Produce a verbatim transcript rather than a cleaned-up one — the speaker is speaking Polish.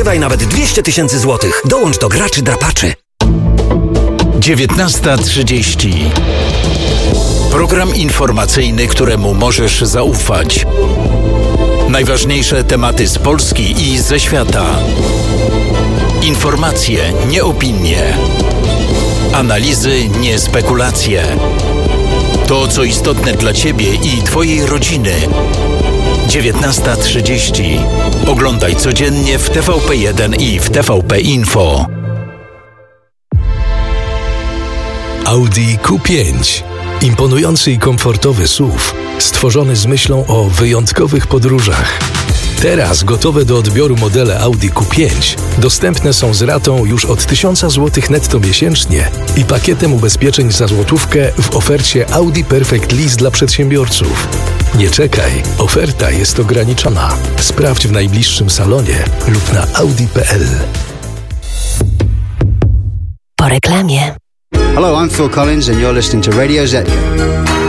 wygrywaj nawet dwieście tysięcy złotych. Dołącz do graczy drapaczy. dziewiętnasta trzydzieści. Program informacyjny, któremu możesz zaufać. Najważniejsze tematy z Polski i ze świata. Informacje, nie opinie. Analizy, nie spekulacje. To, co istotne dla Ciebie i Twojej rodziny. dziewiętnasta trzydzieści. Oglądaj codziennie w T V P jeden i w T V P Info. Audi Q pięć. Imponujący i komfortowy S U V, stworzony z myślą o wyjątkowych podróżach. Teraz gotowe do odbioru modele Audi Q pięć dostępne są z ratą już od tysiąc złotych netto miesięcznie i pakietem ubezpieczeń za złotówkę w ofercie Audi Perfect Lease dla przedsiębiorców. Nie czekaj, oferta jest ograniczona. Sprawdź w najbliższym salonie lub na audi kropka p l. Po reklamie. Hello, I'm Phil Collins and you're listening to Radio Zetka.